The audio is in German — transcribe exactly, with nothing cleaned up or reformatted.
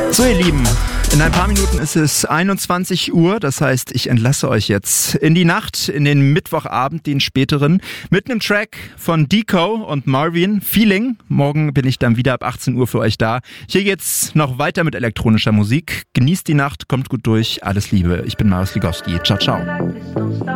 So, ihr Lieben, in ein paar Minuten ist es einundzwanzig Uhr, das heißt, ich entlasse euch jetzt in die Nacht, in den Mittwochabend, den späteren, mit einem Track von Deco und Marvin, Feeling. Morgen bin ich dann wieder ab achtzehn Uhr für euch da. Hier geht's noch weiter mit elektronischer Musik. Genießt die Nacht, kommt gut durch, alles Liebe. Ich bin Marius Ligowski. Ciao, ciao.